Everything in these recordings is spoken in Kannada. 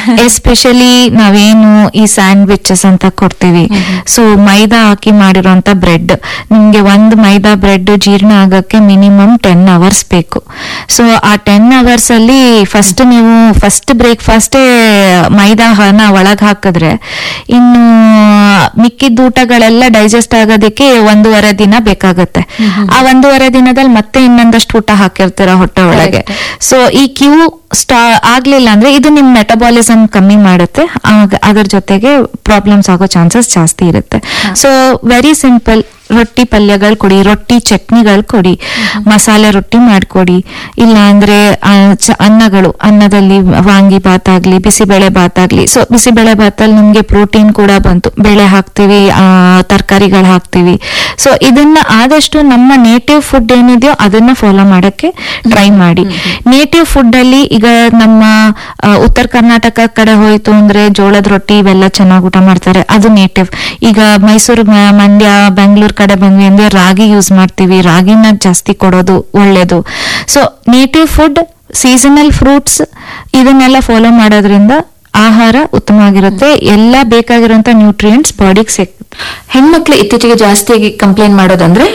ಎಸ್ಪೆಷಲಿ ನಾವೇನು ಈ ಸ್ಯಾಂಡ್ವಿಚಸ್ ಅಂತ ಕೊಡ್ತೀವಿ, ಸೊ ಮೈದಾ ಹಾಕಿ ಮಾಡಿರೋಂತ ಬ್ರೆಡ್, ನಿಮ್ಗೆ ಒಂದು ಮೈದಾ ಬ್ರೆಡ್ ಜೀರ್ಣ ಆಗಕ್ಕೆ ಮಿನಿಮಮ್ 10 hours ಬೇಕು. ಸೊ ಆ 10 hours ಅಲ್ಲಿ ನೀವು ಫಸ್ಟ್ ಬ್ರೇಕ್ಫಾಸ್ಟೇ ಮೈದಾನ ಒಳಗ್ ಹಾಕಿದ್ರೆ ಇನ್ನು ಮಿಕ್ಕಿದ ಊಟಗಳೆಲ್ಲ ಡೈಜೆಸ್ಟ್ ಆಗೋದಕ್ಕೆ 1.5 ದಿನ ಬೇಕಾಗತ್ತೆ. ಆ 1.5 ದಿನದಲ್ಲಿ ಮತ್ತೆ ಇನ್ನೊಂದಷ್ಟು ಊಟ ಹಾಕಿರ್ತೀರ ಹೊಟ್ಟೆ ಒಳಗೆ. ಸೊ ಈ ಕ್ಯೂ ಆಗ್ಲಿಲ್ಲ ಅಂದ್ರೆ ಇದು ನಿಮ್ ಮೆಟಬಾಲಿಸಮ್ ಕಮ್ಮಿ ಮಾಡುತ್ತೆ, ಅದ್ರ ಜೊತೆಗೆ ಪ್ರಾಬ್ಲಮ್ಸ್ ಆಗೋ ಚಾನ್ಸಸ್ ಜಾಸ್ತಿ ಇರುತ್ತೆ. ಸೊ ವೆರಿ ಸಿಂಪಲ್, ರೊಟ್ಟಿ ಪಲ್ಯಗಳು ಕೊಡಿ, ರೊಟ್ಟಿ ಚಟ್ನಿಗಳು ಕೊಡಿ, ಮಸಾಲೆ ರೊಟ್ಟಿ ಮಾಡ್ಕೊಡಿ. ಇಲ್ಲ ಅಂದ್ರೆ ಅನ್ನಗಳು, ಅನ್ನದಲ್ಲಿ ವಾಂಗಿ ಭಾತ್ ಆಗ್ಲಿ, ಬಿಸಿಬೇಳೆ ಭಾತ್ ಆಗ್ಲಿ. ಸೊ ಬಿಸಿಬೇಳೆ ಭಾತಲ್ಲಿ ನಿಮ್ಗೆ ಪ್ರೋಟೀನ್ ಕೂಡ ಬಂತು, ಬೇಳೆ ಹಾಕ್ತಿವಿ, ತರಕಾರಿಗಳು ಹಾಕ್ತಿವಿ. ಸೊ ಇದನ್ನ ಆದಷ್ಟು ನಮ್ಮ ನೇಟಿವ್ ಫುಡ್ ಏನಿದೆಯೋ ಅದನ್ನ ಫಾಲೋ ಮಾಡಕ್ಕೆ ಟ್ರೈ ಮಾಡಿ. ನೇಟಿವ್ ಫುಡ್ ಅಲ್ಲಿ ಈಗ ನಮ್ಮ ಉತ್ತರ ಕರ್ನಾಟಕ ಕಡೆ ಹೋಯ್ತು ಅಂದ್ರೆ ಜೋಳದ ರೊಟ್ಟಿ ಇವೆಲ್ಲ ಚೆನ್ನಾಗಿ ಊಟ ಮಾಡ್ತಾರೆ, ಅದು ನೇಟಿವ್. ಈಗ ಮೈಸೂರು, ಮಂಡ್ಯ, ಬೆಂಗಳೂರು ಕಡೆ ಬಂದ್ವಿ ಅಂದ್ರೆ ರಾಗಿ ಯೂಸ್ ಮಾಡ್ತೀವಿ, ರಾಗಿನ ಜಾಸ್ತಿ ಕೊಡೋದು ಒಳ್ಳೇದು. So native food, seasonal fruits ಇದನ್ನೆಲ್ಲ ಫಾಲೋ ಮಾಡೋದ್ರಿಂದ ಆಹಾರ ಉತ್ತಮವಾಗಿರುತ್ತೆ, ಎಲ್ಲ ಬೇಕಾಗಿರುವಂತ ನ್ಯೂಟ್ರಿಯೆಂಟ್ಸ್ ಬಾಡಿಗೆ ಸಿಗುತ್ತೆ. ಹೆಣ್ಮಕ್ಳು ಇತ್ತೀಚೆಗೆ ಜಾಸ್ತಿಯಾಗಿ ಕಂಪ್ಲೇಂಟ್ ಮಾಡೋದಂದ್ರೆ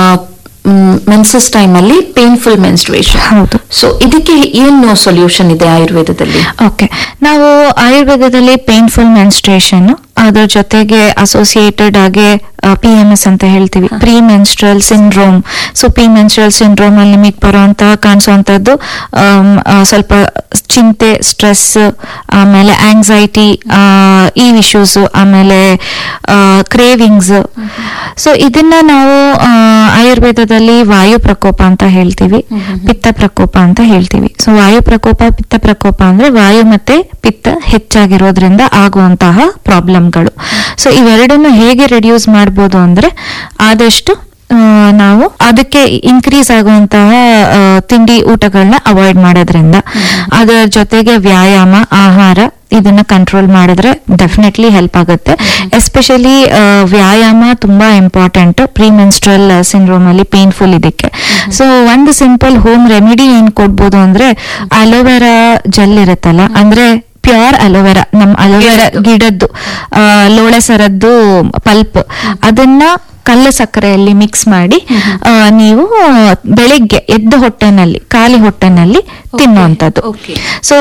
ಮೆನ್ಸಸ್ ಟೈಮ್ ಅಲ್ಲಿ ಪೇನ್ಫುಲ್ ಮೆನ್ಸ್ಟ್ರುಯೇಷನ್. ಹೌದು. ಸೊ ಇದಕ್ಕೆ ಏನು ಸೊಲ್ಯೂಷನ್ ಇದೆ ಆಯುರ್ವೇದದಲ್ಲಿ? ಓಕೆ, ನಾವು ಆಯುರ್ವೇದದಲ್ಲಿ ಪೇನ್ಫುಲ್ ಮೆನ್ಸ್ಟ್ರುಯೇಷನ್, ಅದ್ರ ಜೊತೆಗೆ ಅಸೋಸಿಯೇಟೆಡ್ ಆಗಿ PMS ಅಂತ ಹೇಳ್ತೀವಿ, pre menstrual syndrome. So pre menstrual syndrome ಅಲ್ಲಿ ನಿಮಗೆ ಬರುವಂತಹ ಕಾಣಿಸುವಂತದ್ದು ಸ್ವಲ್ಪ ಚಿಂತೆ, ಸ್ಟ್ರೆಸ್, ಆಮೇಲೆ ಆಂಗ್ಸೈಟಿ, ಈ ಇಶ್ಯೂಸ್, ಆಮೇಲೆ ಕ್ರೇವಿಂಗ್ಸ್. ಸೊ ಇದನ್ನ ನಾವು ಆಯುರ್ವೇದದಲ್ಲಿ ವಾಯು ಪ್ರಕೋಪ ಅಂತ ಹೇಳ್ತೀವಿ, ಪಿತ್ತ ಪ್ರಕೋಪ ಅಂತ ಹೇಳ್ತೀವಿ. ಸೊ ವಾಯು ಪ್ರಕೋಪ, ಪಿತ್ತ ಪ್ರಕೋಪ ಅಂದ್ರೆ ವಾಯು ಮತ್ತೆ ಪಿತ್ತ ಹೆಚ್ಚಾಗಿರೋದ್ರಿಂದ ಆಗುವಂತಹ ಪ್ರಾಬ್ಲಮ್ಗಳು. ಸೊ ಇವೆರಡನ್ನು ಹೇಗೆ ರಿಡ್ಯೂಸ್ ಮಾಡ್ಬೋದು ಅಂದ್ರೆ ಆದಷ್ಟು ನಾವು ಅದಕ್ಕೆ ಇನ್ಕ್ರೀಸ್ ಆಗುವಂತಹ ತಿಂಡಿ ಊಟಗಳನ್ನ ಅವಾಯ್ಡ್ ಮಾಡೋದ್ರಿಂದ, ಅದರ ಜೊತೆಗೆ ವ್ಯಾಯಾಮ, ಆಹಾರ ಇದನ್ನ ಕಂಟ್ರೋಲ್ ಮಾಡಿದ್ರೆ ಡೆಫಿನೆಟ್ಲಿ ಹೆಲ್ಪ್ ಆಗುತ್ತೆ. ಎಸ್ಪೆಷಲಿ ವ್ಯಾಯಾಮ ತುಂಬಾ ಇಂಪಾರ್ಟೆಂಟ್ ಪ್ರೀ ಮೆನ್ಸ್ಟ್ರಲ್ ಸಿಂಡ್ರೋಮ್ ಅಲ್ಲಿ, ಪೇನ್ಫುಲ್ ಇದಕ್ಕೆ. ಸೊ ಒಂದು ಸಿಂಪಲ್ ಹೋಮ್ ರೆಮಿಡಿ ಏನ್ ಕೊಡ್ಬೋದು ಅಂದ್ರೆ ಅಲೋವೆರಾ ಜೆಲ್ ಇರುತ್ತಲ್ಲ, ಅಂದ್ರೆ ಪ್ಯೂರ್ ಅಲೋವೆರಾ, ನಮ್ ಅಲೋವೆರಾ ಗಿಡದ್ದು ಲೋಳೆ ಸರದ್ದು ಪಲ್ಪ್, ಅದನ್ನ ಕಲ್ಲು ಸಕ್ಕರೆಯಲ್ಲಿ ಮಿಕ್ಸ್ ಮಾಡಿ ನೀವು ಬೆಳಿಗ್ಗೆ ಎದ್ದ ಹೊಟ್ಟೆನಲ್ಲಿ, ಖಾಲಿ ಹೊಟ್ಟೆನಲ್ಲಿ ತಿನ್ನುವಂಥದ್ದು. ಸೊ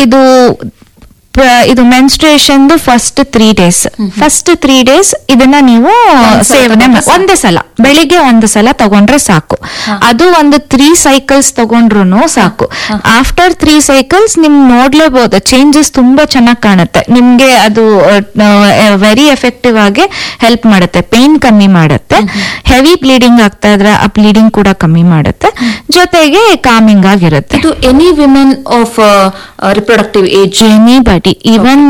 ಇದು ಮೆನ್ಸ್ಟ್ರುಯೇಷನ್ ಫಸ್ಟ್ 3 days ಇದನ್ನ ನೀವು ಸೇವನೆ ಒಂದೇ ಸಲ, ಬೆಳಿಗ್ಗೆ ಒಂದು ಸಲ ತಗೊಂಡ್ರೆ ಸಾಕು. ಅದು ಒಂದು 3 cycles ತಗೊಂಡ್ರು ಸಾಕು. ಆಫ್ಟರ್ 3 cycles ನಿಮ್ ನೋಡ್ಲೇಬಹುದು ಚೇಂಜಸ್ ತುಂಬಾ ಚೆನ್ನಾಗಿ ಕಾಣುತ್ತೆ ನಿಮ್ಗೆ. ಅದು ವೆರಿ ಎಫೆಕ್ಟಿವ್ ಆಗಿ ಹೆಲ್ಪ್ ಮಾಡುತ್ತೆ, ಪೇನ್ ಕಮ್ಮಿ ಮಾಡುತ್ತೆ, ಹೆವಿ ಬ್ಲೀಡಿಂಗ್ ಆಗ್ತಾ ಇದ್ರೆ ಆ ಬ್ಲೀಡಿಂಗ್ ಕೂಡ ಕಮ್ಮಿ ಮಾಡುತ್ತೆ, ಜೊತೆಗೆ ಕಾಮಿಂಗ್ ಆಗಿರುತ್ತೆ. ಇದು any women of reproductive age, anybody, even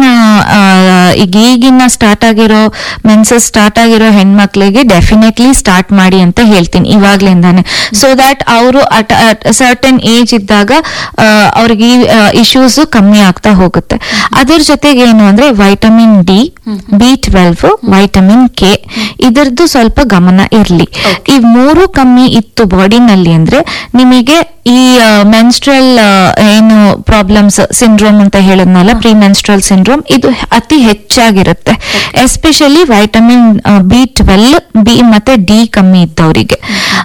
ಈಗಿನ ಸ್ಟಾರ್ಟ್ ಆಗಿರೋ ಮೆನ್ಸಸ್ ಸ್ಟಾರ್ಟ್ ಆಗಿರೋ ಹೆಣ್ಮಕ್ಳಿಗೆ ಡೆಫಿನೆಟ್ಲಿ ಸ್ಟಾರ್ಟ್ ಮಾಡಿ ಅಂತ ಹೇಳ್ತೀನಿ ಇವಾಗ್ಲಿಂದಾನೆ. ಸೊ ದಟ್ ಅವರು ಸರ್ಟನ್ ಏಜ್ ಇದ್ದಾಗ ಅವ್ರಿಗೆ ಇಶ್ಯೂಸ್ ಕಮ್ಮಿ ಆಗ್ತಾ ಹೋಗುತ್ತೆ. ಅದ್ರ ಜೊತೆಗೆ ಏನು ಅಂದ್ರೆ vitamin D, B12, vitamin K, ಇದರದ್ದು ಸ್ವಲ್ಪ ಗಮನ ಇರ್ಲಿ. ಈ 3 ಕಮ್ಮಿ ಇತ್ತು ಬಾಡಿನಲ್ಲಿ ಅಂದ್ರೆ ನಿಮಗೆ ಈ ಮೆನ್ಸ್ಟ್ರಲ್ ಏನು ಪ್ರಾಬ್ಲಮ್ಸ್, ಸಿಂಡ್ರೋಮ್ ಅಂತ ಹೇಳಿದ್ನಲ್ಲ, ಪ್ರೀ ಮೆನ್ಸ್ಟ್ರಲ್ ಸಿಂಡ್ರೋಮ್, ಇದು ಅತಿ ಹೆಚ್ಚಾಗಿರುತ್ತೆ. ಎಸ್ಪೆಷಲಿ ವೈಟಮಿನ್ B12, ಬಿ ಮತ್ತೆ ಡಿ ಕಮ್ಮಿ ಇದ್ದವರಿಗೆ.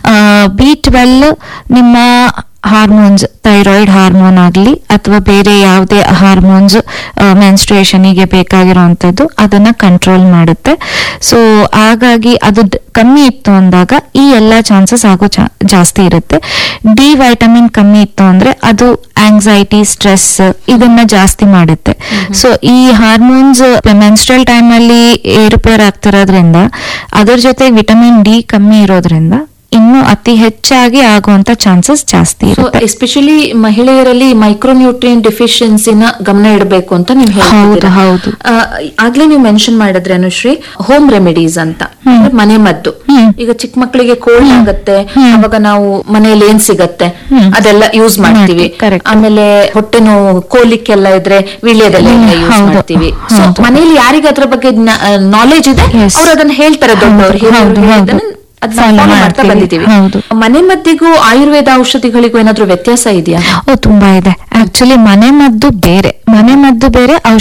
B12 ನಿಮ್ಮ ಹಾರ್ಮೋನ್ಸ್, ಥೈರಾಯ್ಡ್ ಹಾರ್ಮೋನ್ ಆಗ್ಲಿ ಅಥವಾ ಬೇರೆ ಯಾವುದೇ ಹಾರ್ಮೋನ್ಸ್ ಮೆನ್ಸ್ಟ್ರುಯೇಷನ್ಗೆ ಬೇಕಾಗಿರುವಂತದ್ದು ಅದನ್ನ ಕಂಟ್ರೋಲ್ ಮಾಡುತ್ತೆ. ಸೊ ಹಾಗಾಗಿ ಅದು ಕಮ್ಮಿ ಇತ್ತು ಅಂದಾಗ ಈ ಎಲ್ಲಾ ಚಾನ್ಸಸ್ ಆಗೋ ಜಾಸ್ತಿ ಇರುತ್ತೆ. ಡಿ ವೈಟಮಿನ್ ಕಮ್ಮಿ ಇತ್ತು ಅಂದ್ರೆ ಅದು ಆಂಗ್ಸೈಟಿ, ಸ್ಟ್ರೆಸ್ ಇದನ್ನ ಜಾಸ್ತಿ ಮಾಡುತ್ತೆ. ಸೊ ಈ ಹಾರ್ಮೋನ್ಸ್ ಮೆನ್ಸ್ಟ್ರಲ್ ಟೈಮ್ ಅಲ್ಲಿ ಏರುಪೇರು ಆಗ್ತಿರೋದ್ರಿಂದ, ಅದ್ರ ಜೊತೆ ವಿಟಮಿನ್ ಡಿ ಕಮ್ಮಿ ಇರೋದ್ರಿಂದ ಇನ್ನು ಅತಿ ಹೆಚ್ಚಾಗಿ ಆಗುವಂತ ಚಾನ್ಸಸ್ ಜಾಸ್ತಿ ಇರುತ್ತೆ. ಎಸ್ಪೆಷಲಿ ಮಹಿಳೆಯರಲ್ಲಿ ಮೈಕ್ರೋನ್ಯೂಟ್ರಿಯೆಂಟ್ ಡೆಫಿಷಿಯನ್ಸಿನ ಗಮನ ಇಡಬೇಕು ಅಂತ ನೀವು ಹೇಳ್ತೀರಾ. ಹೌದು. ಆಗ್ಲೇ ನೀವು ಮೆನ್ಷನ್ ಮಾಡಿದ್ರೆ ಅನುಶ್ರೀ, ಹೋಮ್ ರೆಮಿಡೀಸ್ ಅಂತ, ಮನೆ ಮದ್ದು. ಈಗ ಚಿಕ್ಕ ಮಕ್ಕಳಿಗೆ ಕೋಲ್ಡ್ ಆಗತ್ತೆ, ಅವಾಗ ನಾವು ಮನೆಯಲ್ಲಿ ಏನ್ ಸಿಗತ್ತೆ ಅದೆಲ್ಲ ಯೂಸ್ ಮಾಡ್ತೀವಿ. ಆಮೇಲೆ ಹೊಟ್ಟೆ ನೋವು, ಕೋಲಿಕ್ಕೆಲ್ಲ ಇದ್ರೆ ವೀಳ್ಯದೆಲ್ಲ ಯೂಸ್ ಮಾಡ್ತೀವಿ. ಮನೆಯಲ್ಲಿ ಯಾರಿಗೆ ಅದ್ರ ಬಗ್ಗೆ ನಾಲೆಜ್ ಇದೆ ಅವ್ರು ಅದನ್ನ ಹೇಳ್ತಾರೆ, ದೊಡ್ಡವರು ಮಾಡ್ತಾ ಬಂದಿದ್ದೀವಿ. ಮನೆ ಮದ್ದಿಗೂ ಆಯುರ್ವೇದ ಔಷಧಿಗಳಿಗೂ ಏನಾದ್ರೂ ವ್ಯತ್ಯಾಸ ಇದೆಯಾ? ತುಂಬಾ ಇದೆ. ಆಕ್ಚುಲಿ ಮನೆ ಮದ್ದು ಬೇರೆ, ಔಷಧಿ